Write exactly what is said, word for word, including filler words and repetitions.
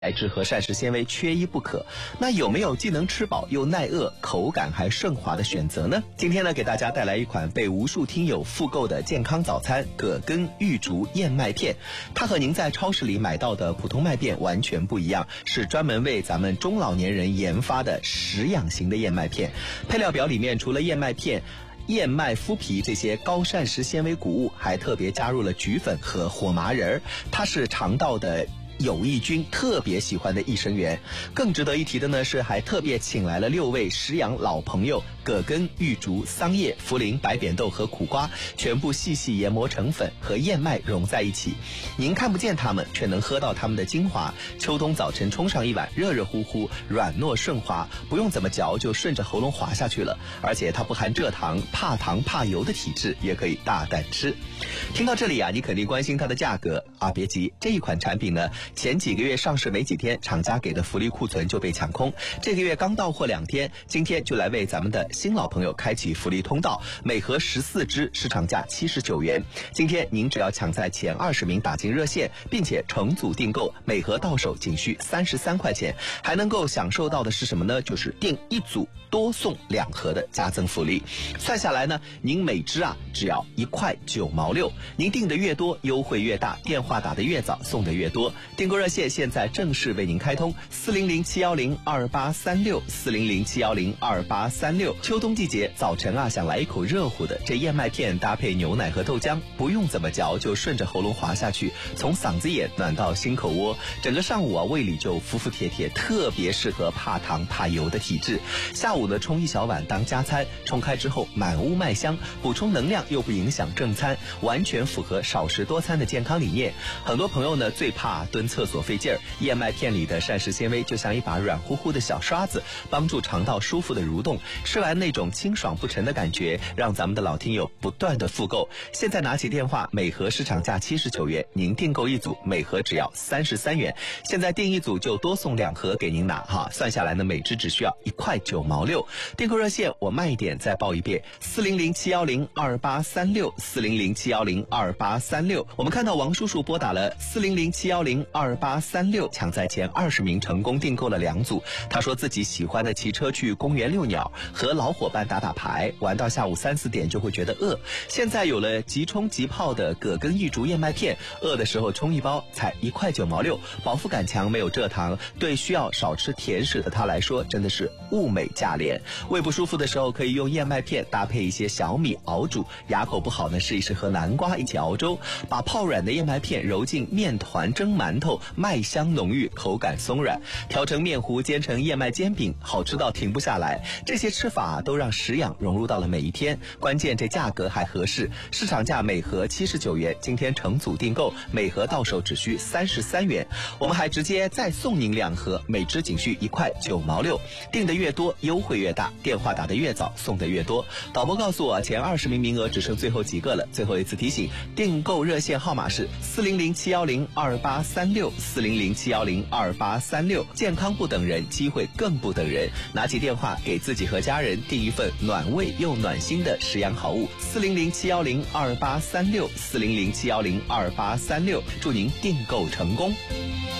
钙质和膳食纤维缺一不可。那有没有既能吃饱又耐饿、口感还顺滑的选择呢？今天呢，给大家带来一款被无数听友复购的健康早餐——葛根玉竹燕麦片。它和您在超市里买到的普通麦片完全不一样，是专门为咱们中老年人研发的食养型的燕麦片。配料表里面除了燕麦片、燕麦麸皮这些高膳食纤维谷物，还特别加入了菊粉和火麻仁儿，它是肠道的有益菌特别喜欢的益生元。更值得一提的呢是，还特别请来了六位食养老朋友，葛根、玉竹、桑叶、茯苓、白扁豆和苦瓜全部细细研磨成粉，和燕麦融在一起。您看不见它们，却能喝到它们的精华。秋冬早晨冲上一碗，热热乎乎，软糯顺滑，不用怎么嚼就顺着喉咙滑下去了。而且它不含蔗糖，怕糖怕油的体质也可以大胆吃。听到这里啊，你肯定关心它的价格啊，别急，这一款产品呢，前几个月上市没几天，厂家给的福利库存就被抢空。这个月刚到货两天，今天就来为咱们的新老朋友开启福利通道，每盒十四支，市场价七十九元。今天您只要抢在前二十名打进热线，并且成组订购，每盒到手仅需三十三块钱，还能够享受到的是什么呢？就是订一组多送两盒的加赠福利。算下来呢，您每支啊只要一块九毛六，您订的越多，优惠越大，电话打得越早，送的越多。订购热线现在正式为您开通，四零零七幺零二八三六，四零零七幺零二八三六。秋冬季节，早晨啊想来一口热乎的，这燕麦片搭配牛奶和豆浆，不用怎么嚼就顺着喉咙滑下去，从嗓子眼暖到心口窝，整个上午啊胃里就服服帖帖，特别适合怕糖怕油的体质。下午呢冲一小碗当加餐，冲开之后满屋麦香，补充能量又不影响正餐，完全符合少食多餐的健康理念。很多朋友呢最怕蹲厕所费劲儿，燕麦片里的膳食纤维就像一把软乎乎的小刷子，帮助肠道舒服的蠕动，吃完那种清爽不沉的感觉，让咱们的老听友不断的复购。现在拿起电话，每盒市场价七十九元，您订购一组，每盒只要三十三元。现在订一组就多送两盒给您拿哈，算下来呢，每支只需要一块九毛六。订购热线我慢一点再报一遍，四零零七幺零二八三六，四零零七幺零二八三六。我们看到王叔叔拨打了四零零七幺零二八三六，抢在前二十名成功订购了两组。他说自己喜欢的骑车去公园遛鸟，和老伙伴打打牌，玩到下午三四点就会觉得饿。现在有了即冲即泡的葛根玉竹燕麦片，饿的时候冲一包才一块九毛六，饱腹感强，没有蔗糖，对需要少吃甜食的他来说真的是物美价廉。胃不舒服的时候可以用燕麦片搭配一些小米熬煮，牙口不好呢试一试和南瓜一起熬粥，把泡软的燕麦片揉进面团蒸馒头，麦香浓郁，口感松软，调成面糊煎成燕麦煎饼，好吃到停不下来。这些吃法都让食养融入到了每一天，关键这价格还合适，市场价每盒七十九元，今天成组订购，每盒到手只需三十三元。我们还直接再送您两盒，每支仅需一块九毛六，订的越多优惠越大，电话打得越早送的越多。导播告诉我，前二十名名额只剩最后几个了，最后一次提醒，订购热线号码是四零零七幺零二八三六，四零零七幺零二八三六。健康不等人，机会更不等人，拿起电话给自己和家人订一份暖胃又暖心的食养好物，四零零七幺零二八三六，四零零七幺零二八三六，祝您订购成功。